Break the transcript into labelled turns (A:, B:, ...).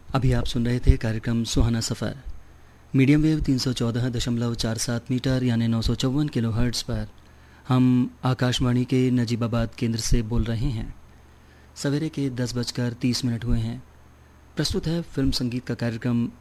A: अभी आप सुन रहे थे कार्यक्रम सुहाना सफ़र मीडियम वेव 314.47 मीटर यानी 954 किलोहर्ट्ज़ पर। हम आकाशवाणी के नजीबाबाद केंद्र से बोल रहे हैं। सवेरे के 10:30 हुए हैं। प्रस्तुत है फिल्म संगीत का कार्यक्रम